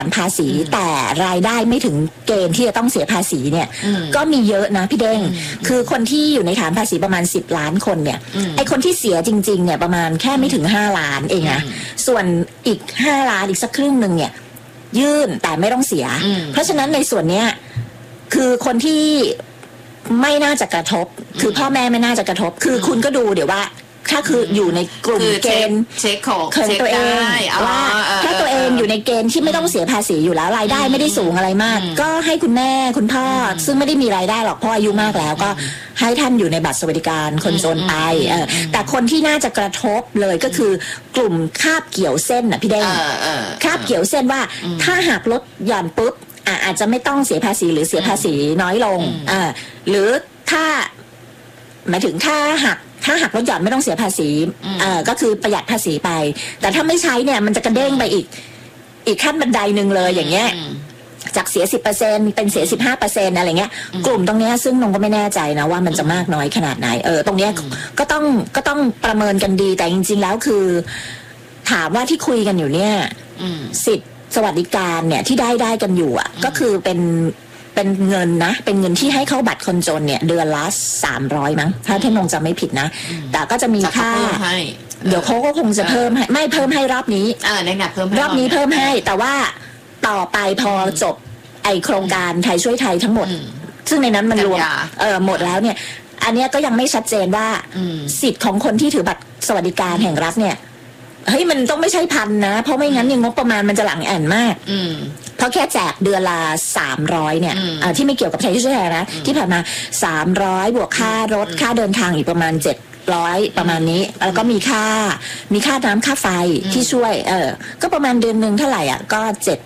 ภาษีแต่รายได้ไม่ถึงเกณฑ์ที่จะต้องเสียภาษีเนี่ยก็มีเยอะนะพี่เด้งคือคนที่อยู่ในฐานภาษีประมาณ10 ล้านคนเนี่ยไอคนที่เสียจริงๆเนี่ยประมาณแค่ไม่ถึง5 ล้านเองนะส่วนอีก5 ล้านอีกสักครึ่งนึงเนี่ยยื่นแต่ไม่ต้องเสียเพราะฉะนั้นในส่วนเนี้ยคือคนที่ไม่น่าจะกระทบคือพ่อแม่ไม่น่าจะกระทบคือคุณก็ดูเดี๋ยวว่าถ้าคืออยู่ในกลุ่มเกณฑ์เช็คของตัวเองว่าถ้าตัวเองอยู่ในเกณฑ์ที่ไม่ต้องเสียภาษีอยู่แล้วรายได้ไม่ได้สูงอะไรมากก็ให้คุณแม่คุณพ่อซึ่งไม่ได้มีรายได้หรอกพ่ออายุมากแล้วก็ให้ท่านอยู่ในบัตรสวัสดิการคนจนไปแต่คนที่น่าจะกระทบเลยก็คือกลุ่มคาบเกี่ยวเส้นน่ะพี่เด้งคาบเกี่ยวเส้นว่าถ้าหากลดหย่อนปุ๊บอาจจะไม่ต้องเสียภาษีหรือเสียภาษีน้อยลงหรือถ้าหมายถึงถ้าหากลดหย่อนไม่ต้องเสียภาษีก็คือประหยัดภาษีไปแต่ถ้าไม่ใช้เนี่ยมันจะกระเด้งไปอีกขั้นบันไดหนึ่งเลยอย่างเงี้ยจากเสีย 10% เป็นเสีย 15% อะไรเงี้ยกลุ่มตรงเนี้ยซึ่งนงก็ไม่แน่ใจนะว่ามันจะมากน้อยขนาดไหนตรงเนี้ยก็ต้องประเมินกันดีแต่จริงๆแล้วคือถามว่าที่คุยกันอยู่เนี่ยสิทธิสวัสดิการเนี่ยที่ได้กันอยู่ก็คือเป็นเงินนะเป็นเงินที่ให้เข้าบัตรคนจนเนี่ยเดือนละ300มั้งถ้าท่านนงจำไม่ผิดนะแต่ก็จะมีค่าเดี๋ยวเขาก็คงจะเพิ่มให้ไม่เพิ่มให้รอบนี้เพิ่มรอบนี้เพิ่มให้แต่ว่าต่อไปพอจบไอโครงการไทยช่วยไทยทั้งหมดซึ่งในนั้นมันรวมหมดแล้วเนี่ยอันนี้ก็ยังไม่ชัดเจนว่าสิทธิ์ของคนที่ถือบัตรสวัสดิการแห่งรัฐเนี่ยเฮ้ยมันต้องไม่ใช่พันนะเพราะไม่งั้นงบประมาณมันจะหลังแอนมากเพราะแค่แจกเดือนละ300เนี่ยที่ไม่เกี่ยวกับไทยช่วยไทยนะที่ผ่านมา300บวกค่ารถค่าเดินทางอีกประมาณ700ประมาณนี้แล้วก็มีค่าน้ำค่าไฟที่ช่วยก็ประมาณเดือนนึงเท่าไหร่ก็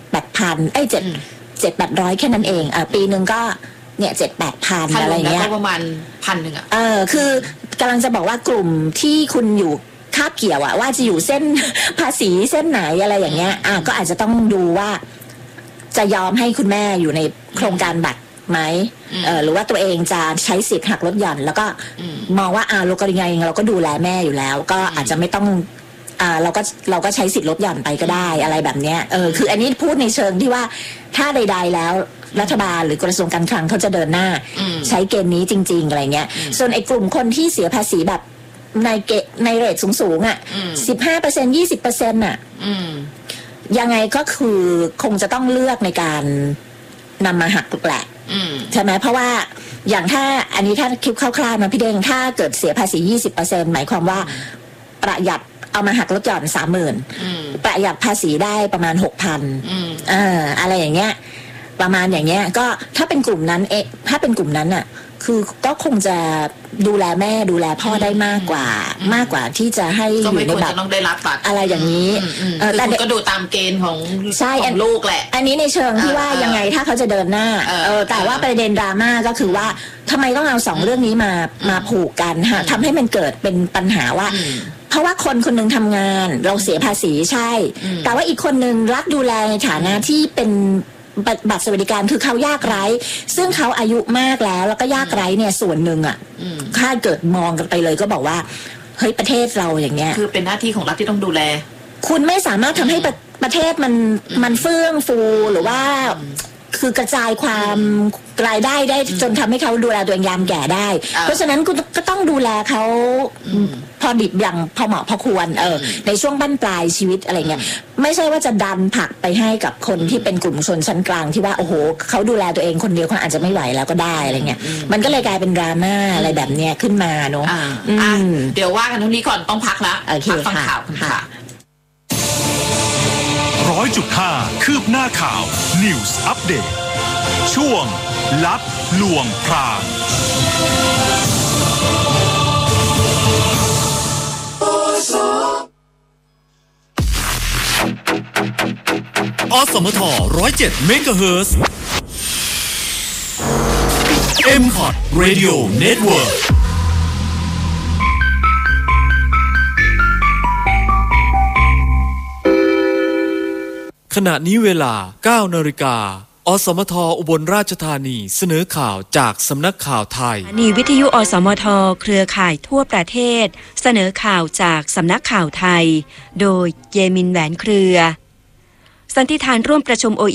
7-8,000 แค่นั้นเองปีนึงก็เนี่ย7-8,000อะไรเงี้ยก็ประมาณ1,000 คือกำลังจะบอกว่ากลุ่มที่คุณอยู่คาบเกี่ยวว่าจะอยู่เส้นภาษีเส้นไหนอะไรอย่างเงี้ยก็อาจจะต้องดูว่าจะยอมให้คุณแม่อยู่ในโครงการบัตรไหมหรือว่าตัวเองจะใช้สิทธิ์หักลดหย่อนแล้วก็มองว่าเราก็ยังไงเราก็ดูแลแม่อยู่แล้วก็อาจจะไม่ต้องเราก็ใช้สิทธิ์ลดหย่อนไปก็ได้อะไรแบบเนี้ยคืออันนี้พูดในเชิงที่ว่าถ้าใดๆแล้วรัฐบาลหรือกระทรวงการคลังเขาจะเดินหน้าใช้เกณฑ์นี้จริงๆอะไรเงี้ยส่วนไอ้กลุ่มคนที่เสียภาษีแบบในเรทสูง15% 20%ยังไงก็คือคงจะต้องเลือกในการนำมาหักแหละใช่ไหมเพราะว่าอย่างถ้าอันนี้ถ้าคิดคร่าวๆนะพี่เด้งถ้าเกิดเสียภาษี 20% หมายความว่าประหยัดเอามาหักลดหย่อน 30,000 ประหยัดภาษีได้ประมาณ 6,000 อะไรอย่างเงี้ยประมาณอย่างเงี้ยก็ถ้าเป็นกลุ่มนั้นถ้าเป็นกลุ่มนั้นคือก็คงจะดูแลแม่ดูแลพ่อได้มากกว่าที่จะให้อยู่ในแบบต้องได้รับบัตรอะไรอย่างนี้แต่ก็ดูตามเกณฑ์ของลูกแหละอันนี้ในเชิงที่ว่ายังไงถ้าเขาจะเดินหน้าแต่ว่าประเด็นดราม่าก็คือว่าทำไมต้องเอา2เรื่องนี้มาผูกกันทำให้มันเกิดเป็นปัญหาว่าเพราะว่าคนคนนึงทำงานเราเสียภาษีใช่แต่ว่าอีกคนนึงรัฐดูแลในฐานะที่เป็นบัตรสวัสดิการคือเขายากไร้ซึ่งเขาอายุมากแล้วก็ยากไร้เนี่ยส่วนหนึ่งถ้าเกิดมองกันไปเลยก็บอกว่าเฮ้ยประเทศเราอย่างเงี้ยคือเป็นหน้าที่ของรัฐที่ต้องดูแลคุณไม่สามารถทำให้ประเทศมันเฟื่องฟูหรือว่าคือกระจายความรายได้จนทำให้เขาดูแลตัวเองยามแก่ได้เพราะฉะนั้นคุณก็ต้องดูแลเขาพอดิบอย่างพอเหมาะพอควรในช่วงบั้นปลายชีวิตอะไรเงี้ยไม่ใช่ว่าจะดันผลักไปให้กับคนที่เป็นกลุ่มชนชั้นกลางที่ว่าโอ้โหเขาดูแลตัวเองคนเดียวเขาอาจจะไม่ไหวแล้วก็ได้อะไรเงี้ยมันก็เลยกลายเป็นดราม่าอะไรแบบเนี้ยขึ้นมาเนาะเดี๋ยวว่ากันเท่านี้ก่อนต้องพักละพักฟังข่าวค่ะ 100.5 คืบหน้าข่าว News Update ช่วงลับลวงพรางอสมท107 เมกะเฮิรตซ์ M-Pod Radio Networkขณะนี้เวลา 9 นาฬิกาอสมทอุบลราชธานีเสนอข่าวจากสำนักข่าวไทยสถานีวิทยุอสมทเครือข่ายทั่วประเทศเสนอข่าวจากสำนักข่าวไทยโดยเยมินแหวนเครือสันติฐานร่วมประชุม